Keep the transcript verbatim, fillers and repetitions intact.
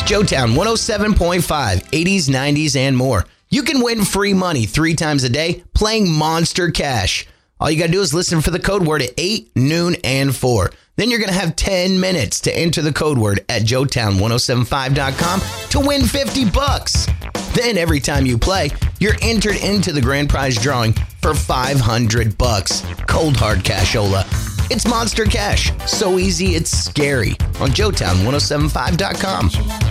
Joetown one oh seven point five, eighties, nineties, and more. You can win free money three times a day playing Monster Cash. All you got to do is listen for the code word at eight, noon, and four. Then you're going to have ten minutes to enter the code word at joetown ten seventy-five dot com to win fifty bucks. Then every time you play, you're entered into the grand prize drawing for five hundred bucks. Cold hard cashola. It's Monster Cash. So easy, it's scary. On joetown ten seventy-five dot com.